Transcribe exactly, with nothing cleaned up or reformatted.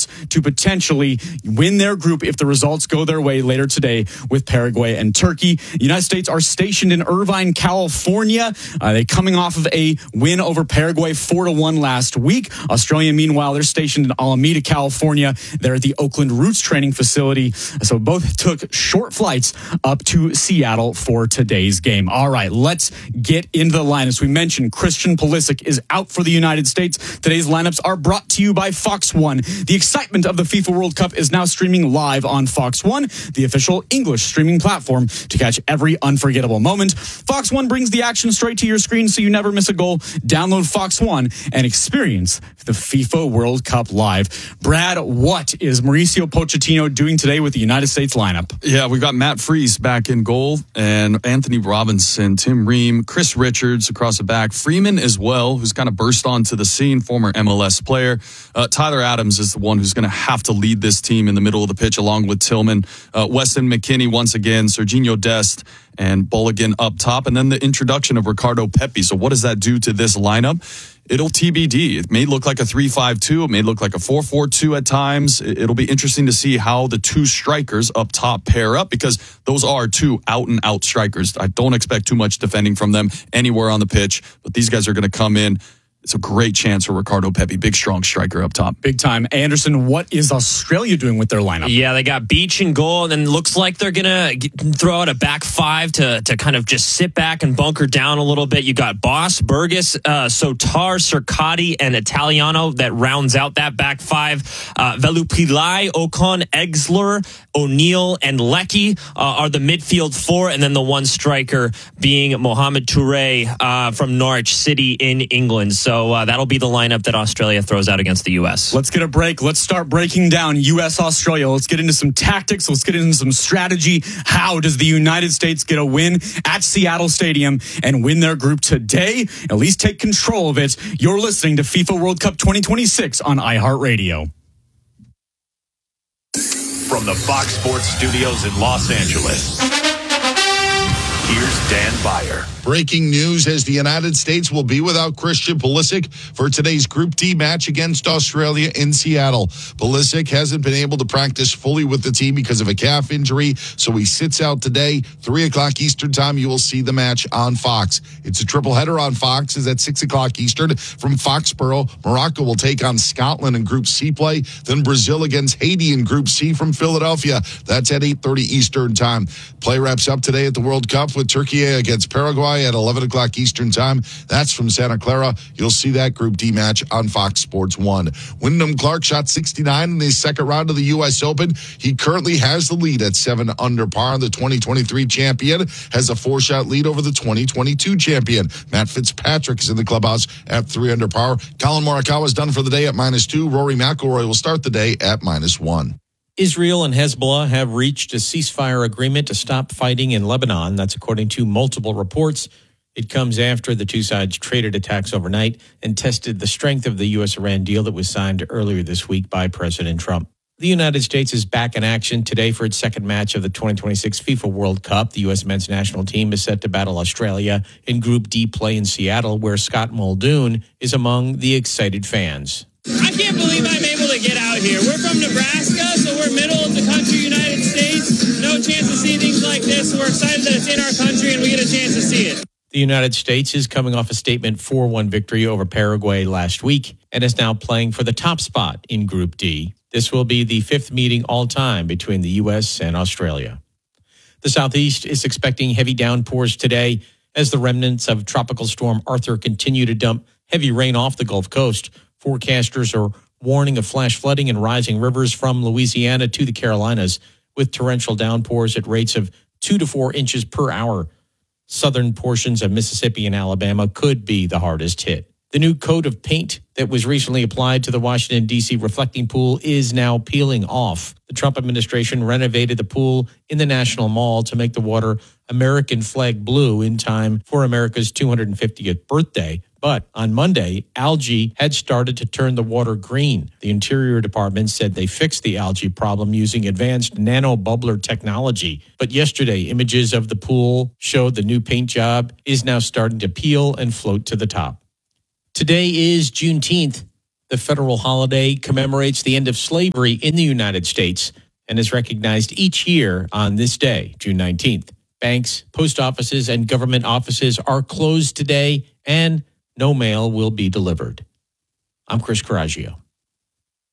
chance to potentially win their group if the results go their way later today with Paraguay and Turkey. The United States are stationed in Irvine, California. Uh, they coming off of a win over Paraguay four to one last week. Australia, meanwhile, they're stationed in Alameda, California. They're at the Oakland Roots training facility. So both took short flights up to Seattle for today's game. All right, let's get into the lineups. We mentioned Christian Pulisic is out for the United States. Today's lineups are brought to you by Fox One. The excitement of the FIFA World Cup is now streaming live on Fox One, the official English streaming platform to catch every unforgettable moment. Fox One brings the action straight to your screen so you never miss a goal. Download Fox One and experience the FIFA World Cup live. Brad, what is Mauricio Pochettino doing today with the United States lineup? Yeah, we've got Matt Freese back in goal and Anthony Robinson, Tim Ream, Chris Richards across the back, Freeman as well, who's kind of burst onto the scene, former M L S player. Uh, Tyler Adams is the one who's going to have to lead this team in the middle of the pitch along with Tillman. Uh, Weston McKennie once again, Serginho Dest, and Bulligan up top. And then the introduction of Ricardo Pepi. So what does that do to this lineup? It'll T B D. It may look like a three five two. It may look like a four four two at times. It'll be interesting to see how the two strikers up top pair up because those are two out-and-out strikers. I don't expect too much defending from them anywhere on the pitch, but these guys are going to come in. It's a great chance for Ricardo Pepi, big, strong striker up top. Big time. Anderson, what is Australia doing with their lineup? Yeah, they got Beach in goal, and then looks like they're going to throw out a back five to, to kind of just sit back and bunker down a little bit. You got Boss, Burgess, uh, Sotar, Circati, and Italiano that rounds out that back five. Uh, Velupilai, Ocon, Exler, O'Neill, and Leckie uh, are the midfield four, and then the one striker being Mohamed Touré uh, from Norwich City in England. So So uh, that'll be the lineup that Australia throws out against the U S. Let's get a break. Let's start breaking down U S Australia. Let's get into some tactics. Let's get into some strategy. How does the United States get a win at Seattle Stadium and win their group today? At least take control of it. You're listening to FIFA World Cup twenty twenty-six on iHeartRadio. From the Fox Sports Studios in Los Angeles, here's Dan Beyer. Breaking news as the United States will be without Christian Pulisic for today's Group D match against Australia in Seattle. Pulisic hasn't been able to practice fully with the team because of a calf injury, so he sits out today. three o'clock Eastern time, you will see the match on Fox. It's a triple header on Fox. It's at six o'clock Eastern from Foxborough. Morocco will take on Scotland in Group C play. Then Brazil against Haiti in Group C from Philadelphia. That's at eight thirty Eastern time. Play wraps up today at the World Cup with Turkey against Paraguay at eleven o'clock Eastern time. That's from Santa Clara. You'll see that Group D match on Fox Sports one. Wyndham Clark shot sixty-nine in the second round of the U S Open. He currently has the lead at seven under par. The twenty twenty-three champion has a four-shot lead over the twenty twenty-two champion. Matt Fitzpatrick is in the clubhouse at three under par. Colin Morikawa is done for the day at minus two. Rory McIlroy will start the day at minus one. Israel and Hezbollah have reached a ceasefire agreement to stop fighting in Lebanon. That's according to multiple reports. It comes after the two sides traded attacks overnight and tested the strength of the U S Iran deal that was signed earlier this week by President Trump. The United States is back in action today for its second match of the twenty twenty-six FIFA World Cup. The U S men's national team is set to battle Australia in Group D play in Seattle, where Scott Muldoon is among the excited fans. I can't believe I'm able to get out here. We're from Nebraska, so we're middle of the country, United States. No chance to see things like this. We're excited that it's in our country and we get a chance to see it. The United States is coming off a statement four one victory over Paraguay last week and is now playing for the top spot in Group D. This will be the fifth meeting all-time between the U S and Australia. The Southeast is expecting heavy downpours today as the remnants of Tropical Storm Arthur continue to dump heavy rain off the Gulf Coast. Forecasters are warning of flash flooding and rising rivers from Louisiana to the Carolinas, with torrential downpours at rates of two to four inches per hour. Southern portions of Mississippi and Alabama could be the hardest hit. The new coat of paint that was recently applied to the Washington, D C reflecting pool is now peeling off. The Trump administration renovated the pool in the National Mall to make the water American flag blue in time for America's two hundred fiftieth birthday. But on Monday, algae had started to turn the water green. The Interior Department said they fixed the algae problem using advanced nano-bubbler technology. But yesterday, images of the pool showed the new paint job is now starting to peel and float to the top. Today is Juneteenth. The federal holiday commemorates the end of slavery in the United States and is recognized each year on this day, June nineteenth. Banks, post offices, and government offices are closed today, and no mail will be delivered. I'm Chris Coraggio.